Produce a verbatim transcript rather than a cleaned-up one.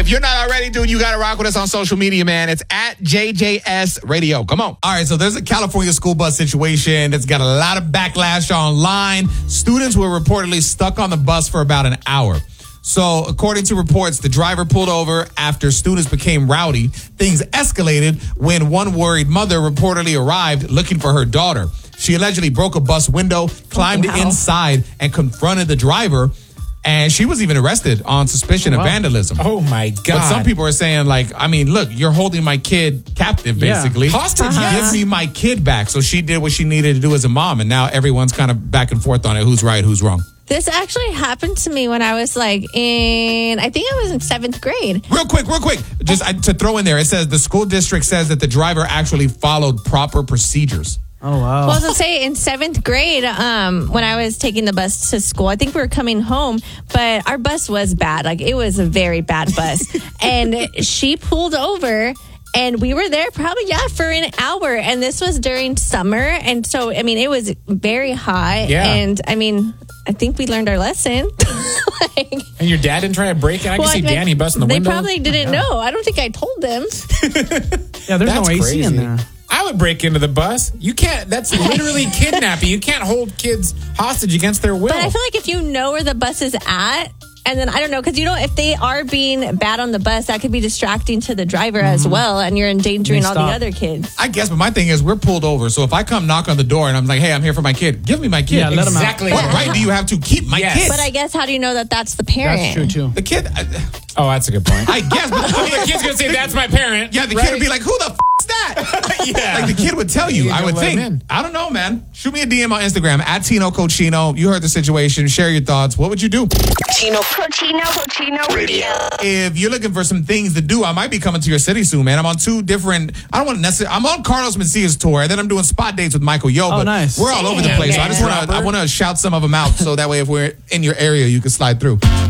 you're not already, dude, you got to rock with us on social media, man. It's at J J S Radio. Come on. All right, so there's a California school bus situation that's got a lot of backlash online. Students were reportedly stuck on the bus for about an hour. So, according to reports, the driver pulled over after students became rowdy. Things escalated when one worried mother reportedly arrived looking for her daughter. She allegedly broke a bus window, climbed wow. inside, and confronted the driver. And she was even arrested on suspicion Oh, of wow. vandalism. Oh, my God. But some people are saying, like, I mean, look, you're holding my kid captive, Yeah. basically. Hostage, Uh-huh. yes. Give me my kid back. So she did what she needed to do as a mom. And now everyone's kind of back and forth on it. Who's right, who's wrong. This actually happened to me when I was like in, I think I was in seventh grade. Real quick, real quick. Just uh, to throw in there, it says the school district says that the driver actually followed proper procedures. Oh, wow. Well, I was gonna say in seventh grade, um, when I was taking the bus to school, I think we were coming home, but our bus was bad. Like it was a very bad bus, and she pulled over. And we were there probably, yeah, for an hour. And this was during summer. And so, I mean, it was very hot. Yeah. And, I mean, I think we learned our lesson. like, And your dad didn't try to break it? I can well, see I mean, Danny busting the they window. probably didn't know. I don't think I told them. yeah, there's That's no A C crazy. in there. I would break into the bus. You can't. That's literally kidnapping. You can't hold kids hostage against their will. But I feel like if you know where the bus is at, and then I don't know, because you know, if they are being bad on the bus, that could be distracting to the driver mm-hmm. as well, and you're endangering They all stop. the other kids. I guess, but my thing is, we're pulled over. So if I come knock on the door and I'm like, hey, I'm here for my kid, give me my kid. Yeah, let 'em out. Exactly. What right do you have to keep my Yes. kid? But I guess, how do you know that that's the parent? That's true, too. the kid, I, oh, that's a good point. I guess. But, I mean, the kid's going to say, that's my parent. yeah, the right? kid would be like, who the f*** is that? yeah. Like, the kid would tell you, You I don't would let him think. in. I don't know, man. Shoot me a D M on Instagram, at Tino Cochino. You heard the situation. Share your thoughts. What would you do? Chino, Cochino, Cochino Radio. If you're looking for some things to do, I might be coming to your city soon, man. I'm on two different, I don't want to necessarily, I'm on Carlos Mencia's tour, and then I'm doing spot dates with Michael Yo. Oh, but nice. We're all over the Damn, place. So I just man. want to, I want to shout some of them out so that way if we're in your area, you can slide through.